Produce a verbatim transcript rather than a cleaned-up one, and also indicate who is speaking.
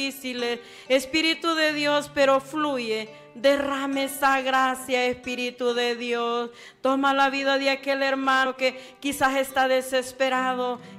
Speaker 1: difíciles, Espíritu de Dios, pero fluye. Derrame esa gracia, Espíritu de Dios. Toma la vida de aquel hermano que quizás está desesperado,